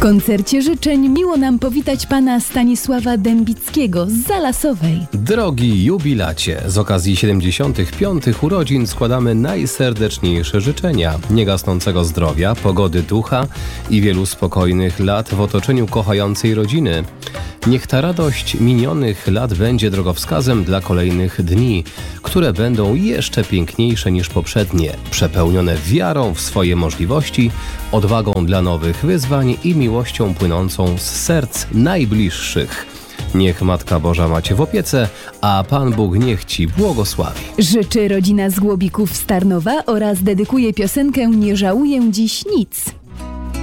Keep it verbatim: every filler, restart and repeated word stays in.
koncercie życzeń miło nam powitać pana Stanisława Dębickiego z Zalasowej. Drogi jubilacie, z okazji siedemdziesiątych piątych urodzin składamy najserdeczniejsze życzenia niegasnącego zdrowia, pogody ducha i wielu spokojnych lat w otoczeniu kochającej rodziny. Niech ta radość minionych lat będzie drogowskazem dla kolejnych dni, które będą jeszcze piękniejsze niż poprzednie, przepełnione wiarą w swoje możliwości, odwagą dla nowych wyzwań i miłością płynącą z serc najbliższych. Niech Matka Boża macie w opiece, a Pan Bóg niech Ci błogosławi. Życzy rodzina z Głobików z Tarnowa oraz dedykuje piosenkę Nie żałuję dziś nic.